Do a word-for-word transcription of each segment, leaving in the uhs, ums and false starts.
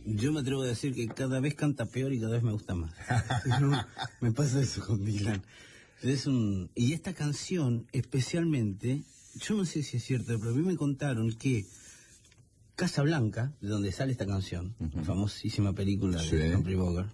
Yo me atrevo a decir que cada vez canta peor y cada vez me gusta más. No, me pasa eso con Dylan. Es un... Y esta canción, especialmente, yo no sé si es cierto, pero a mí me contaron que Casablanca, de donde sale esta canción, uh-huh. famosísima película de sí. Humphrey Bogart,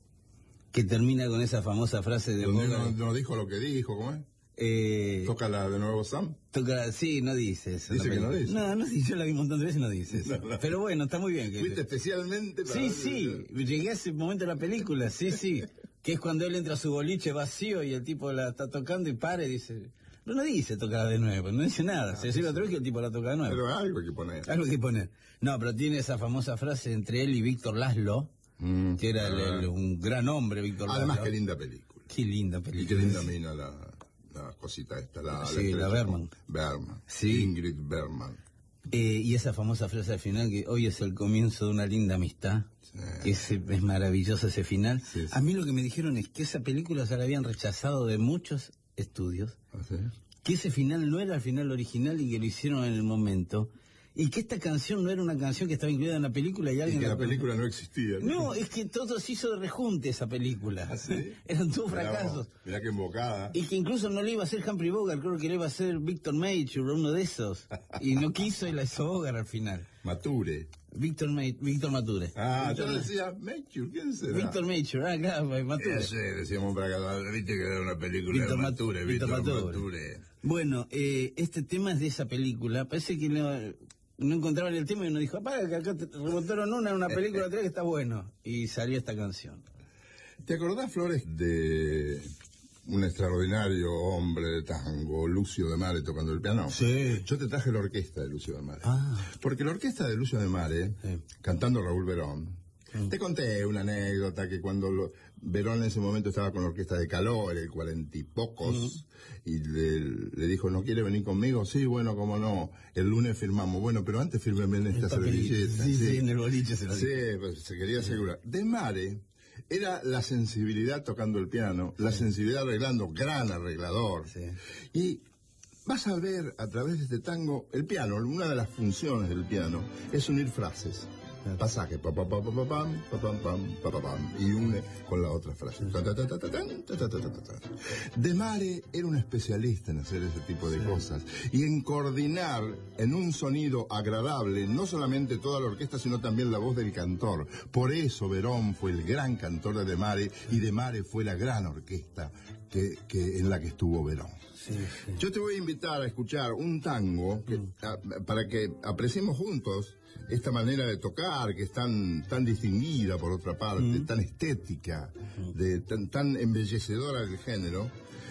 que termina con esa famosa frase de Bogart. No, no dijo lo que dijo, ¿cómo es? Eh, ¿Tócala de nuevo, Sam? Tócala, sí, no dice eso. Dice que no dice. No, no, sí, yo la vi un montón de veces y no dice eso. No, no. Pero bueno, está muy bien. Que ¿Fuiste especialmente para Sí, sí, llegué a ese momento de la película, sí, sí. Que es cuando él entra a su boliche vacío y el tipo la está tocando y para y dice... No, no dice tocarla de nuevo, no dice nada. Ah, se dice otra vez que el tipo la toca de nuevo. Pero algo hay que poner. Algo hay que poner. No, pero tiene esa famosa frase entre él y Víctor Laszlo, mm, que era el, el, un gran hombre, Víctor Laszlo. Además, qué linda película. Qué linda película. Y qué linda mina la... la cosita esta, la... Sí, la, la Bergman. Bergman. Sí. Ingrid Bergman. Eh, y esa famosa frase al final, que hoy es el comienzo de una linda amistad, sí. que es, es maravilloso ese final. Sí, sí. A mí lo que me dijeron es que esa película se la habían rechazado de muchos estudios, ¿Ah, sí? que ese final no era el final original y que lo hicieron en el momento, y que esta canción no era una canción que estaba incluida en la película y alguien... Y que la, la película no existía. No, no, es que todo se hizo de rejunte esa película. ¿Ah, sí? Eran todos fracasos. Mirá qué embocada. Y que incluso no le iba a hacer Humphrey Bogart, creo que le iba a hacer Victor Mature, uno de esos. Y no quiso y la hizo Bogart al final. Mature. Víctor Ma Víctor Mature. Ah, Víctor... yo decía Mature, ¿quién será? Víctor Mature, ah, claro, Mature. Sí, decíamos para acá, viste que era una película Víctor de Mature, Víctor Mature. Mature. Bueno, eh, este tema es de esa película, parece que no, no encontraban el tema y uno dijo, apaga que acá te rebotaron una en una película atrás que está bueno. Y salió esta canción. ¿Te acordás, Flores, de un extraordinario hombre de tango, Lucio de Mare, tocando el piano? Sí. Yo te traje la orquesta de Lucio de Mare. Ah. Porque la orquesta de Lucio de Mare, sí. cantando Raúl Verón, sí. te conté una anécdota que cuando lo, Verón en ese momento estaba con la orquesta de Caló, era el cuarenta y pocos, uh-huh. y le, le dijo, ¿no quiere venir conmigo? Sí, bueno, cómo no, el lunes firmamos. Bueno, pero antes fírmeme en esta servilleta. Sí, sí, sí, en el boliche se lo dijo. Sí, pues se quería asegurar. De Mare... era la sensibilidad tocando el piano, sí. la sensibilidad arreglando, gran arreglador. Sí. Y vas a ver a través de este tango, el piano, una de las funciones del piano es unir frases. Sí. Pasaje, pa, pa, pa, pa, pa, pam, pa, pam, pam, pa, pa, pam, y une con la otra frase. Sí. Ta, ta, ta, ta, ta, ta, ta, ta, ta, ta. De Mare era un especialista en hacer ese tipo de sí. cosas y en coordinar en un sonido agradable no solamente toda la orquesta sino también la voz del cantor. Por eso Verón fue el gran cantor de De Mare y De Mare fue la gran orquesta que, que en la que estuvo Verón. Sí, sí. Yo te voy a invitar a escuchar un tango que, mm. a, para que apreciemos juntos esta manera de tocar que es tan, tan distinguida por otra parte, mm. tan estética, mm. de, tan, tan embellecedora del género,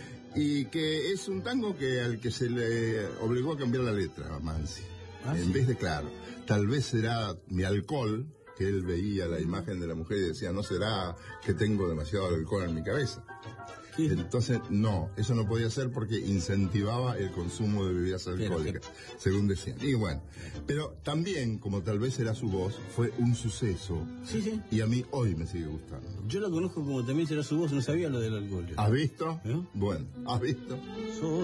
y que es un tango que al que se le obligó a cambiar la letra a Mansi. Ah, en sí. vez de, claro, tal vez será mi alcohol, que él veía la imagen de la mujer y decía, no será que tengo demasiado alcohol en mi cabeza. Sí. Entonces, no, eso no podía ser porque incentivaba el consumo de bebidas alcohólicas, pero, según decían. Y bueno, pero también, como tal vez era su voz, fue un suceso. Sí, sí. Y a mí hoy me sigue gustando. Yo lo conozco como también será su voz, no sabía lo del alcohol. ¿Has visto? ¿Eh? Bueno, ¿has visto? So